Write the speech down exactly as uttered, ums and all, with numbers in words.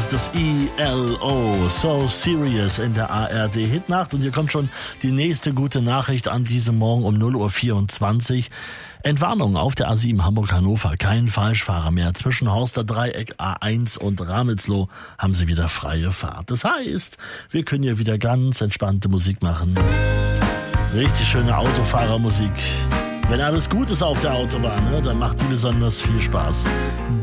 ist das E L O, So Serious in der A R D Hitnacht. Und hier kommt schon die nächste gute Nachricht an diesem Morgen um null Uhr vierundzwanzig. Entwarnung auf der A sieben Hamburg-Hannover. Kein Falschfahrer mehr. Zwischen Horster Dreieck, A eins und Ramelsloh haben sie wieder freie Fahrt. Das heißt, wir können hier wieder ganz entspannte Musik machen. Richtig schöne Autofahrermusik. Wenn alles gut ist auf der Autobahn, ne, dann macht die besonders viel Spaß.